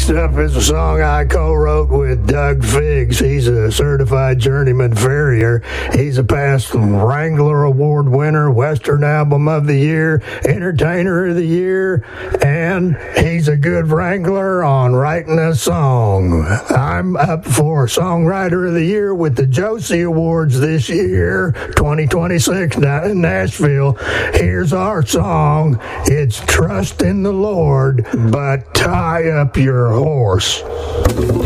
Next up is a song I co-wrote with Doug Figgs. He's a certified journeyman farrier. He's a past Wrangler Award winner, Western Album of the Year, Entertainer of the Year, and he's a good wrangler on writing a song. I'm up for Songwriter of the Year with the Josie Awards this year, 2026, down in Nashville. Here's our song. It's Trust in the Lord, but tie up your horse.